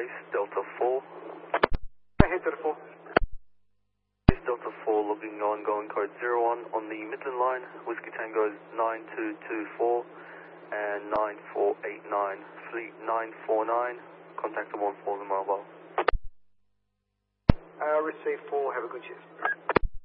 base, Delta 4. Ahead Delta 4. Base Delta 4 logging ongoing code 01 on the Midland line, Whiskey Tango 9224 and 9489, fleet 949, contact the 140 mobile. Receive 4, have a good shift.